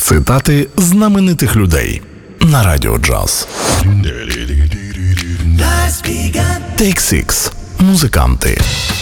Цитати знаменитих людей на Радіо Джаз. Take Six. Музиканти.